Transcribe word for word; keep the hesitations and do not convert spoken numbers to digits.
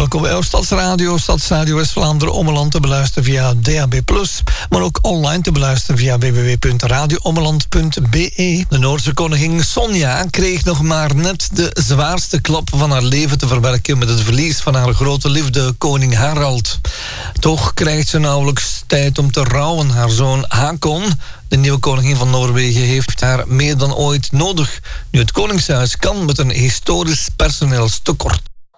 welkom bij Stadsradio, Stadsradio West-Vlaanderen Ommeland te beluisteren via D A B plus, maar ook online te beluisteren via w w w punt radio ommeland punt b e. De Noorse koningin Sonja kreeg nog maar net de zwaarste klap van haar leven te verwerken met het verlies van haar grote liefde, koning Harald. Toch krijgt ze nauwelijks tijd om te rouwen. Haar zoon Hakon, de nieuwe koningin van Noorwegen, heeft haar meer dan ooit nodig, nu het koningshuis kan met een historisch personeelstekort.